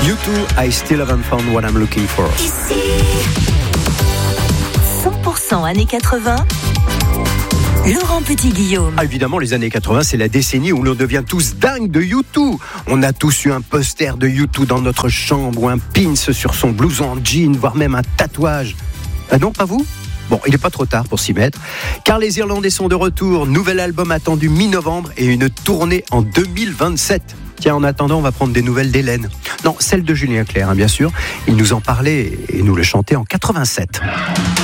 U2, I still haven't found what I'm looking for. Ici 100% années 80. Laurent Petit-Guillaume. Ah, évidemment, les années 80, c'est la décennie où l'on devient tous dingues de U2. On a tous eu un poster de U2 dans notre chambre ou un pins sur son blouson en jean, voire même un tatouage. Ah non, pas vous ? Bon, il n'est pas trop tard pour s'y mettre, car les Irlandais sont de retour. Nouvel album attendu mi-novembre et une tournée en 2027. Tiens, en attendant, on va prendre des nouvelles d'Hélène. Non, celle de Julien Clerc, bien sûr. Il nous en parlait et nous le chantait en 87.